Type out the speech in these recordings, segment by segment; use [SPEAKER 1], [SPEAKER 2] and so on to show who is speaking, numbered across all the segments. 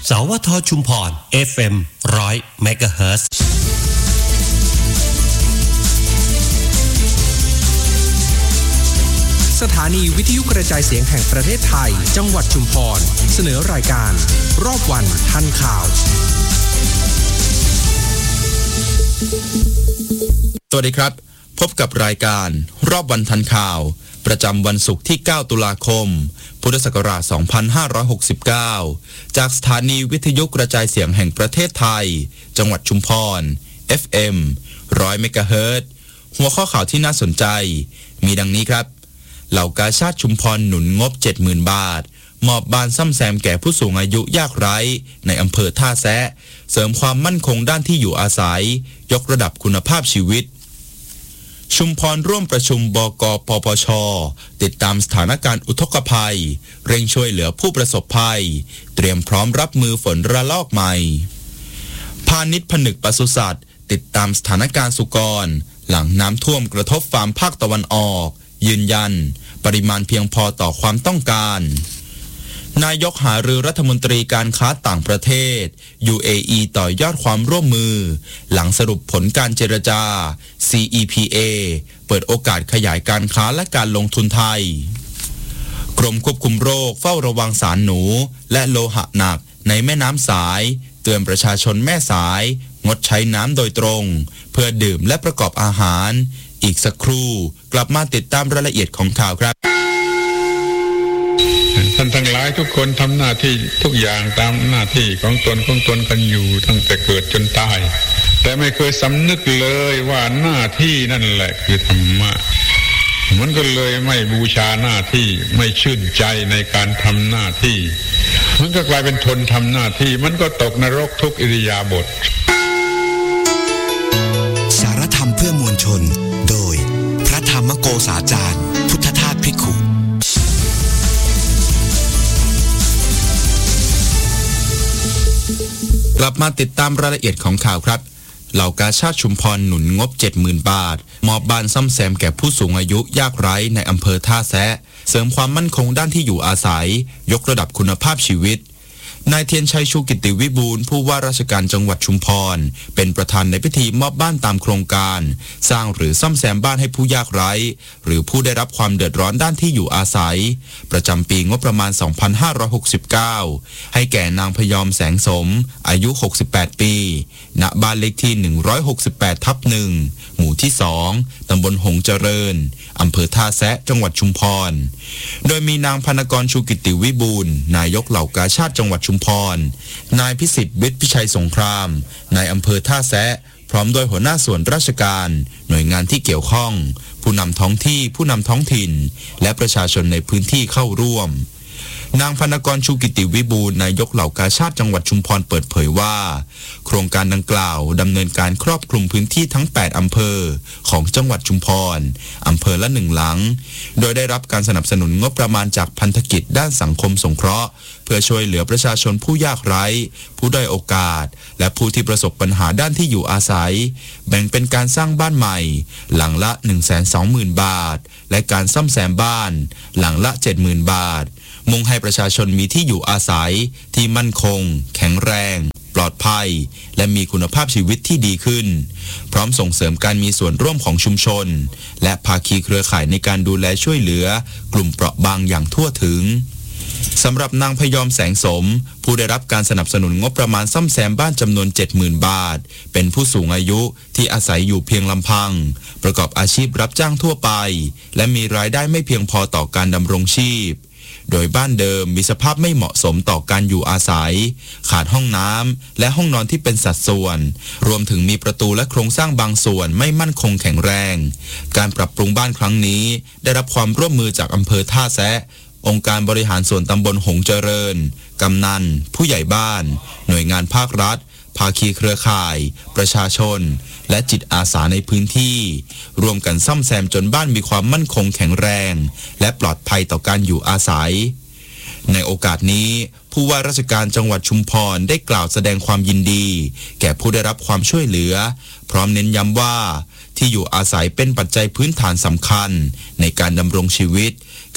[SPEAKER 1] สวทชุมพร FM 100 MHz
[SPEAKER 2] สถานีวิทยุกระจายเสียงแห่งประเทศไทยจังหวัดชุมพรเสนอรายการรอบวันทันข่าว
[SPEAKER 3] สวัสดีครับพบกับรายการรอบวันทันข่าวประจำวันศุกร์ที่9ตุลาคมพุทธศักราช2569จากสถานีวิทยุกระจายเสียงแห่งประเทศไทยจังหวัดชุมพร FM 100 MHz หัวข้อข่าวที่น่าสนใจมีดังนี้ครับเหล่ากาชาดชุมพรหนุนงบ 70,000 บาทมอบบ้านซ่อมแซมแก่ผู้สูงอายุยากไร้ในอำเภอท่าแซะเสริมความมั่นคงด้านที่อยู่อาศัยยกระดับคุณภาพชีวิตชุมพรร่วมประชุมบก.ปปช.ติดตามสถานการณ์อุทกภัยเร่งช่วยเหลือผู้ประสบภัยเตรียมพร้อมรับมือฝนระลอกใหม่พาณิชย์ผนึกปศุสัตว์ติดตามสถานการณ์สุกรหลังน้ำท่วมกระทบฟาร์มภาคตะวันออกยืนยันปริมาณเพียงพอต่อความต้องการนายกหารือรัฐมนตรีการค้าต่างประเทศ UAE ต่อยอดความร่วมมือหลังสรุปผลการเจรจา CEPA เปิดโอกาสขยายการค้าและการลงทุนไทยกรมควบคุมโรคเฝ้าระวังสารหนูและโลหะหนักในแม่น้ำสายเตือนประชาชนแม่สายงดใช้น้ำโดยตรงเพื่อดื่มและประกอบอาหารอีกสักครู่กลับมาติดตามรายละเอียดของข่าวครับ
[SPEAKER 4] ท่านทั้งหลายทุกคนทำหน้าที่ทุกอย่างตามหน้าที่ของตนกันอยู่ตั้งแต่เกิดจนตายแต่ไม่เคยสำนึกเลยว่าหน้าที่นั่นแหละคือธรรมะมันก็เลยไม่บูชาหน้าที่ไม่ชื่นใจในการทำหน้าที่มันก็กลายเป็นทนทำหน้าที่มันก็ตกนรกทุกอิริยาบถ
[SPEAKER 5] สารธรรมเพื่อมวลชนโดยพระธรรมโกษาจารย์พุทธทาสภิกขุ
[SPEAKER 3] กลับมาติดตามรายละเอียดของข่าวครับเหล่ากาชาดชุมพรหนุนงบ 70,000 บาทมอบบ้านซ่อมแซมแก่ผู้สูงอายุยากไร้ในอำเภอท่าแซะเสริมความมั่นคงด้านที่อยู่อาศัยยกระดับคุณภาพชีวิตนายเทียนชัยชูกิติวิบูลย์ผู้ว่าราชการจังหวัดชุมพรเป็นประธานในพิธีมอบบ้านตามโครงการสร้างหรือซ่อมแซมบ้านให้ผู้ยากไร้หรือผู้ได้รับความเดือดร้อนด้านที่อยู่อาศัยประจำปีงบประมาณ 2569 ให้แก่นางพยอมแสงสมอายุ 68 ปีณบ้านเลขที่ 168/1 หมู่ที่ 2 ตำบลหงส์เจริญอำเภอท่าแซะจังหวัดชุมพรโดยมีนางพรรณกรชูกิติวิบูลย์นายกเหล่ากาชาดจังหวัดชุมพรนายพิสิทธิ์วิทย์พิชัยสงครามนายอำเภอท่าแซะพร้อมโดยหัวหน้าส่วนราชการหน่วยงานที่เกี่ยวข้องผู้นำท้องที่ผู้นำท้องถิ่นและประชาชนในพื้นที่เข้าร่วมนางพรรณกรชูกิติวิบูลย์นายกเหล่ากาชาดจังหวัดชุมพรเปิดเผยว่าโครงการดังกล่าวดำเนินการครอบคลุมพื้นที่ทั้ง8อำเภอของจังหวัดชุมพรอำเภอละ1หลังโดยได้รับการสนับสนุนงบประมาณจากพันธกิจด้านสังคมสงเคราะห์เพื่อช่วยเหลือประชาชนผู้ยากไร้ผู้ด้อยโอกาสและผู้ที่ประสบปัญหาด้านที่อยู่อาศัยแบ่งเป็นการสร้างบ้านใหม่หลังละ 120,000 บาทและการซ่อมแซมบ้านหลังละ 70,000 บาทมุ่งให้ประชาชนมีที่อยู่อาศัยที่มั่นคงแข็งแรงปลอดภัยและมีคุณภาพชีวิตที่ดีขึ้นพร้อมส่งเสริมการมีส่วนร่วมของชุมชนและภาคีเครือข่ายในการดูแลช่วยเหลือกลุ่มเปราะบางอย่างทั่วถึงสำหรับนางพยอมแสงสมผู้ได้รับการสนับสนุนงบประมาณซ่อมแซมบ้านจำนวน 70,000 บาทเป็นผู้สูงอายุที่อาศัยอยู่เพียงลำพังประกอบอาชีพรับจ้างทั่วไปและมีรายได้ไม่เพียงพอต่อการดำรงชีพโดยบ้านเดิมมีสภาพไม่เหมาะสมต่อการอยู่อาศัยขาดห้องน้ำและห้องนอนที่เป็นสัดส่วนรวมถึงมีประตูและโครงสร้างบางส่วนไม่มั่นคงแข็งแรงการปรับปรุงบ้านครั้งนี้ได้รับความร่วมมือจากอำเภอท่าแซะองค์การบริหารส่วนตำบลหงส์เจริญกำนันผู้ใหญ่บ้านหน่วยงานภาครัฐภาคีเครือข่ายประชาชนและจิตอาสาในพื้นที่รวมกันซ่อมแซมจนบ้านมีความมั่นคงแข็งแรงและปลอดภัยต่อการอยู่อาศัยในโอกาสนี้ผู้ว่าราชการจังหวัดชุมพรได้กล่าวแสดงความยินดีแก่ผู้ได้รับความช่วยเหลือพร้อมเน้นย้ำว่าที่อยู่อาศัยเป็นปัจจัยพื้นฐานสำคัญในการดำรงชีวิต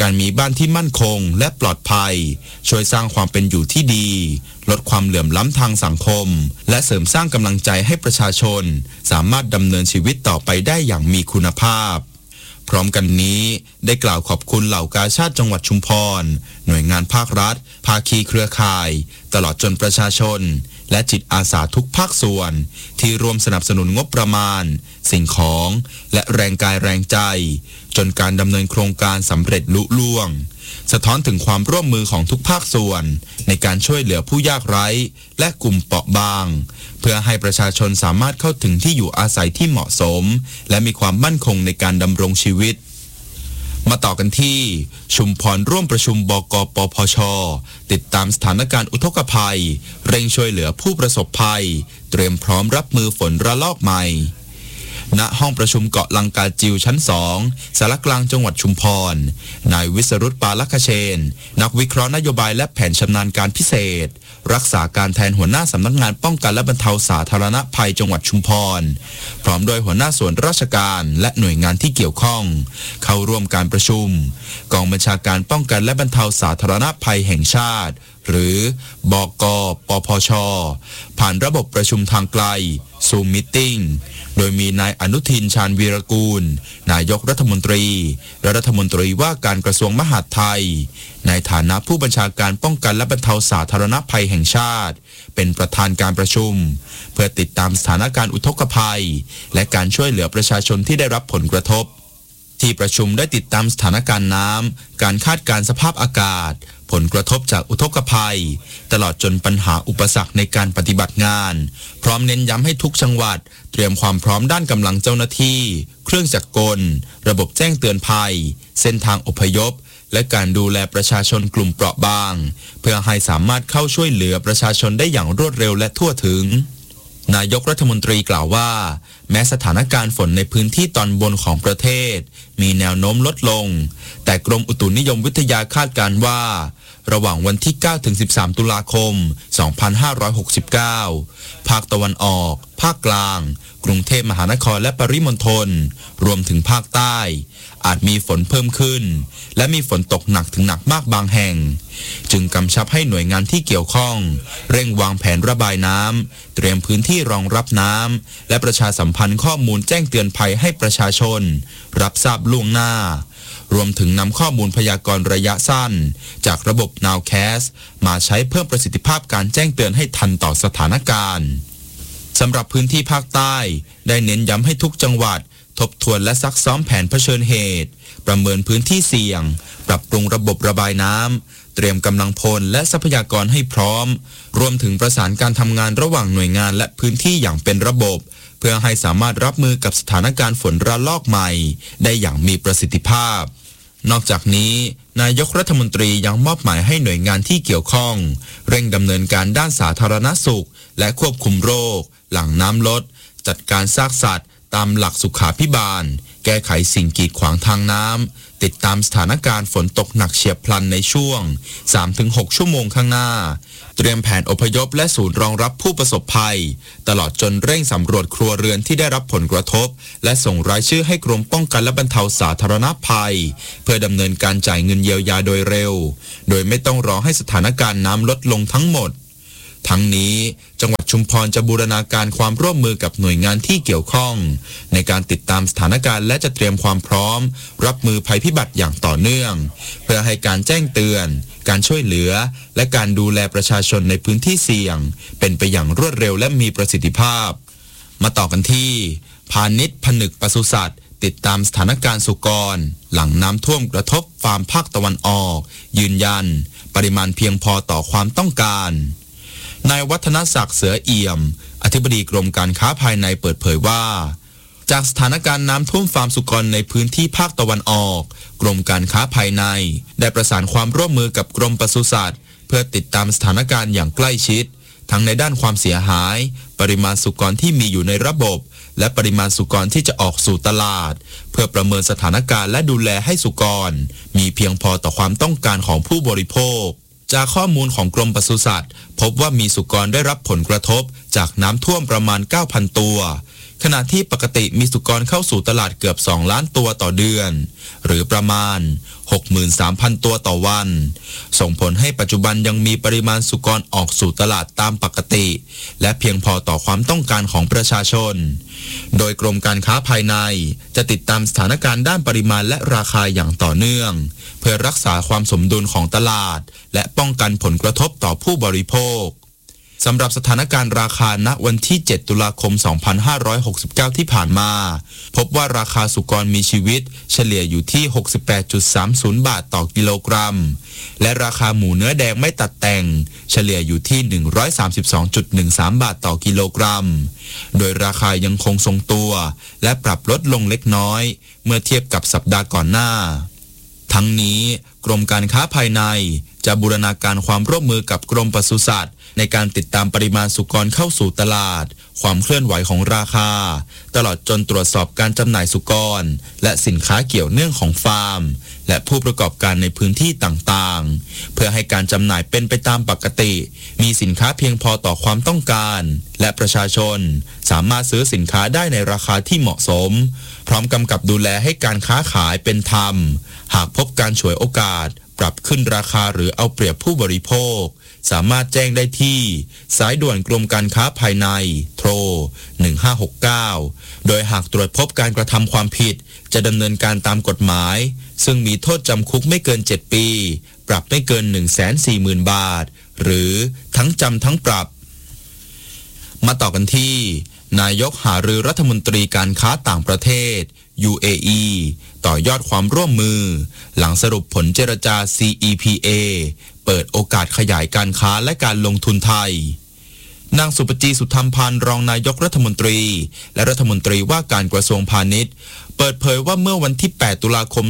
[SPEAKER 3] การมีบ้านที่มั่นคงและปลอดภัยช่วยสร้างความเป็นอยู่ที่ดีลดความเหลื่อมล้ำทางสังคมและเสริมสร้างกำลังใจให้ประชาชนสามารถดำเนินชีวิตต่อไปได้อย่างมีคุณภาพพร้อมกันนี้ได้กล่าวขอบคุณเหล่ากาชาดจังหวัดชุมพรหน่วยงานภาครัฐภาคีเครือข่ายตลอดจนประชาชนและจิตอาสาทุกภาคส่วนที่ร่วมสนับสนุนงบประมาณสิ่งของและแรงกายแรงใจจนการดำเนินโครงการสำเร็จลุล่วงสะท้อนถึงความร่วมมือของทุกภาคส่วนในการช่วยเหลือผู้ยากไร้และกลุ่มเปราะบางเพื่อให้ประชาชนสามารถเข้าถึงที่อยู่อาศัยที่เหมาะสมและมีความมั่นคงในการดำรงชีวิตมาต่อกันที่ชุมพรร่วมประชุมบก.ปพช.ติดตามสถานการณ์อุทกภัยเร่งช่วยเหลือผู้ประสบภัยเตรียมพร้อมรับมือฝนระลอกใหม่ณห้องประชุมเกาะลังกาจิวชั้น2สารกลางจังหวัดชุมพรนายวิสรุต ปาลักขเชนนักวิเคราะห์นโยบายและแผนชำนาญการพิเศษรักษาการแทนหัวหน้าสำนักงานป้องกันและบรรเทาสาธารณภัยจังหวัดชุมพรพร้อมโดยหัวหน้าส่วนราชการและหน่วยงานที่เกี่ยวข้องเข้าร่วมการประชุมกองบัญชาการป้องกันและบรรเทาสาธารณภัยแห่งชาติหรือบก.ปพช.ผ่านระบบประชุมทางไกล Zoom Meeting โดยมีนายอนุทิน ชาญวีรกูลนายกรัฐมนตรีและรัฐมนตรีว่าการกระทรวงมหาดไทยในฐานะผู้บัญชาการป้องกันและบรรเทาสาธารณภัยแห่งชาติเป็นประธานการประชุมเพื่อติดตามสถานการณ์อุทกภัยและการช่วยเหลือประชาชนที่ได้รับผลกระทบที่ประชุมได้ติดตามสถานการณ์น้ำการคาดการณ์สภาพอากาศผลกระทบจากอุทกภัยตลอดจนปัญหาอุปสรรคในการปฏิบัติงานพร้อมเน้นย้ำให้ทุกจังหวัดเตรียมความพร้อมด้านกำลังเจ้าหน้าที่เครื่องจักรกลระบบแจ้งเตือนภัยเส้นทางอพยพและการดูแลประชาชนกลุ่มเปราะบางเพื่อให้สามารถเข้าช่วยเหลือประชาชนได้อย่างรวดเร็วและทั่วถึงนายกรัฐมนตรีกล่าวว่าแม้สถานการณ์ฝนในพื้นที่ตอนบนของประเทศมีแนวโน้มลดลงแต่กรมอุตุนิยมวิทยาคาดการณ์ว่าระหว่างวันที่ 9-13 ตุลาคม 2569 ภาคตะวันออกภาคกลางกรุงเทพมหานครและปริมณฑลรวมถึงภาคใต้อาจมีฝนเพิ่มขึ้นและมีฝนตกหนักถึงหนักมากบางแห่งจึงกำชับให้หน่วยงานที่เกี่ยวข้องเร่งวางแผนระบายน้ำเตรียมพื้นที่รองรับน้ำและประชาสัมพันธ์ข้อมูลแจ้งเตือนภัยให้ประชาชนรับทราบล่วงหน้ารวมถึงนำข้อมูลพยากรณ์ระยะสั้นจากระบบ Nowcast มาใช้เพิ่มประสิทธิภาพการแจ้งเตือนให้ทันต่อสถานการณ์สำหรับพื้นที่ภาคใต้ได้เน้นย้ำให้ทุกจังหวัดทบทวนและซักซ้อมแผนเผชิญเหตุประเมินพื้นที่เสี่ยงปรับปรุงระบบระบายน้ำเตรียมกำลังพลและทรัพยากรให้พร้อมรวมถึงประสานการทำงานระหว่างหน่วยงานและพื้นที่อย่างเป็นระบบเพื่อให้สามารถรับมือกับสถานการณ์ฝนระลอกใหม่ได้อย่างมีประสิทธิภาพนอกจากนี้นายกรัฐมนตรียังมอบหมายให้หน่วยงานที่เกี่ยวข้องเร่งดำเนินการด้านสาธารณสุขและควบคุมโรคหลังน้ำลดจัดการซากสัตว์ตามหลักสุขาภิบาลแก้ไขสิ่งกีดขวางทางน้ำติดตามสถานการณ์ฝนตกหนักเฉียบพลันในช่วง 3-6 ชั่วโมงข้างหน้าเตรียมแผนอพยพและศูนย์รองรับผู้ประสบภัยตลอดจนเร่งสำรวจครัวเรือนที่ได้รับผลกระทบและส่งรายชื่อให้กรมป้องกันและบรรเทาสาธารณภัยเพื่อดำเนินการจ่ายเงินเยียวยาโดยเร็วโดยไม่ต้องรอให้สถานการณ์น้ำลดลงทั้งหมดทั้งนี้จังหวัดชุมพรจะบูรณาการความร่วมมือกับหน่วยงานที่เกี่ยวข้องในการติดตามสถานการณ์และจะเตรียมความพร้อมรับมือภัยพิบัติอย่างต่อเนื่องเพื่อให้การแจ้งเตือนการช่วยเหลือและการดูแลประชาชนในพื้นที่เสี่ยงเป็นไปอย่างรวดเร็วและมีประสิทธิภาพมาต่อกันที่พาณิชย์ผนึกปศุสัตว์ติดตามสถานการณ์สุกรหลังน้ำท่วมกระทบฟาร์มภาคตะวันออกยืนยันปริมาณเพียงพอต่อความต้องการนายวัฒนศักดิ์เสือเอี่ยมอธิบดีกรมการค้าภายในเปิดเผยว่าจากสถานการณ์น้ำท่วมฟาร์มสุกรในพื้นที่ภาคตะวันออกกรมการค้าภายในได้ประสานความร่วมมือกับกรมปศุสัตว์เพื่อติดตามสถานการณ์อย่างใกล้ชิดทั้งในด้านความเสียหายปริมาณสุกรที่มีอยู่ในระบบและปริมาณสุกรที่จะออกสู่ตลาดเพื่อประเมินสถานการณ์และดูแลให้สุกรมีเพียงพอต่อความต้องการของผู้บริโภคจากข้อมูลของกรมปศุสัตว์พบว่ามีสุกรได้รับผลกระทบจากน้ำท่วมประมาณ 9,000 ตัวขณะที่ปกติมีสุกรเข้าสู่ตลาดเกือบ 2 ล้านตัวต่อเดือนหรือประมาณ 63,000 ตัวต่อวันส่งผลให้ปัจจุบันยังมีปริมาณสุกรออกสู่ตลาดตามปกติและเพียงพอต่อความต้องการของประชาชนโดยกรมการค้าภายในจะติดตามสถานการณ์ด้านปริมาณและราคาอย่างต่อเนื่องเพื่อรักษาความสมดุลของตลาดและป้องกันผลกระทบต่อผู้บริโภคสำหรับสถานการณ์ราคาณวันที่ 7 ตุลาคม 2569 ที่ผ่านมาพบว่าราคาสุกรมีชีวิตเฉลี่ยอยู่ที่ 68.30 บาทต่อกิโลกรัมและราคาหมูเนื้อแดงไม่ตัดแต่งเฉลี่ยอยู่ที่ 132.13 บาทต่อกิโลกรัมโดยราคายังคงทรงตัวและปรับลดลงเล็กน้อยเมื่อเทียบกับสัปดาห์ก่อนหน้าทั้งนี้กรมการค้าภายในจะบูรณาการความร่วมมือกับกรมปศุสัตว์ในการติดตามปริมาณสุกรเข้าสู่ตลาดความเคลื่อนไหวของราคาตลอดจนตรวจสอบการจำหน่ายสุกรและสินค้าเกี่ยวเนื่องของฟาร์มและผู้ประกอบการในพื้นที่ต่างๆเพื่อให้การจำหน่ายเป็นไปตามปกติมีสินค้าเพียงพอต่อความต้องการและประชาชนสามารถซื้อสินค้าได้ในราคาที่เหมาะสมพร้อมกำกับดูแลให้การค้าขายเป็นธรรมหากพบการฉวยโอกาสปรับขึ้นราคาหรือเอาเปรียบผู้บริโภคสามารถแจ้งได้ที่สายด่วนกรมการค้าภายในโทร 1569 โดยหากตรวจพบการกระทำความผิดจะดำเนินการตามกฎหมายซึ่งมีโทษจำคุกไม่เกิน 7 ปีปรับไม่เกิน 140,000 บาทหรือทั้งจำทั้งปรับมาต่อกันที่นายกหารือรัฐมนตรีการค้าต่างประเทศ UAE ต่อยอดความร่วมมือหลังสรุปผลเจรจา CEPA เปิดโอกาสขยายการค้าและการลงทุนไทยนางสุปจีสุธรรมพันธ์รองนายกรัฐมนตรีและรัฐมนตรีว่าการกระทรวงพาณิชย์เปิดเผยว่าเมื่อวันที่ 8 ตุลาคม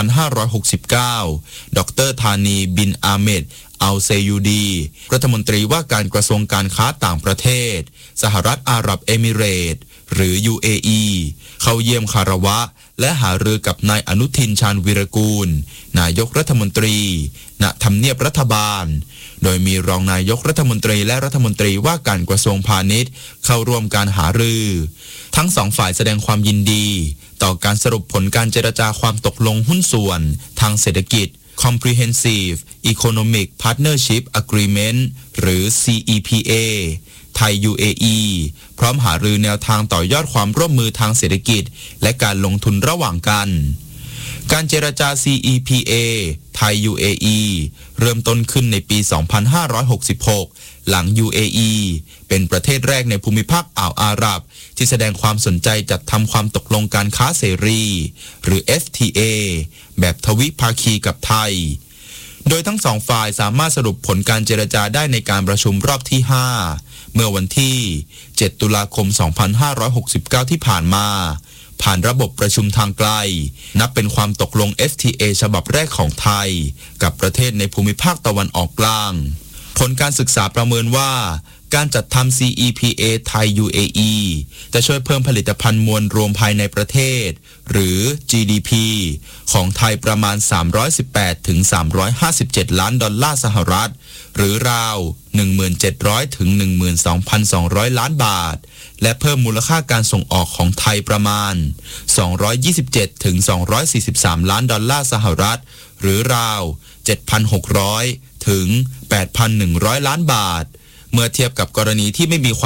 [SPEAKER 3] 2569 ดร.ธานีบินอาเมดอัลเซยูดีรัฐมนตรีว่าการกระทรวงการค้าต่างประเทศสหรัฐอาหรับเอมิเรตส์หรือ UAE เข้าเยี่ยมคารวะและหารือกับนายอนุทินชาญวีรกูลนายกรัฐมนตรีณทำเนียบรัฐบาลโดยมีรองนายกรัฐมนตรีและรัฐมนตรีว่าการกระทรวงพาณิชย์เข้าร่วมการหารือทั้งสองฝ่ายแสดงความยินดีต่อการสรุปผลการเจรจาความตกลงหุ้นส่วนทางเศรษฐกิจ Comprehensive Economic Partnership Agreement หรือ CEPA ไทย UAE พร้อมหารือแนวทางต่อยอดความร่วมมือทางเศรษฐกิจและการลงทุนระหว่างกันการเจรจา CEPA ไทย UAE เริ่มต้นขึ้นในปี 2566 หลัง UAE เป็นประเทศแรกในภูมิภาคอ่าวอาหรับที่แสดงความสนใจจัดทำความตกลงการค้าเสรีหรือ FTA แบบทวิภาคีกับไทยโดยทั้งสองฝ่ายสามารถสรุปผลการเจรจาได้ในการประชุมรอบที่ 5 เมื่อวันที่ 7 ตุลาคม 2569 ที่ผ่านมาผ่านระบบประชุมทางไกลนับเป็นความตกลง FTA ฉบับแรกของไทยกับประเทศในภูมิภาคตะวันออกกลางผลการศึกษาประเมินว่าการจัดทำ CEPA ไทย UAE จะช่วยเพิ่มผลิตภัณฑ์มวลรวมภายในประเทศหรือ GDP ของไทยประมาณ 318 ถึง 357 ล้านดอลลาร์สหรัฐหรือราว 17,000 ถึง 12,200 ล้านบาทและเพิ่มมูลค่าการส่งออกของไทยประมาณ 227 ถึง 243 ล้านดอลลาร์สหรัฐหรือราว 7,600 ถึง 8,100 ล้านบาทเมื่อเทียบกับกรณีที่ไม่มี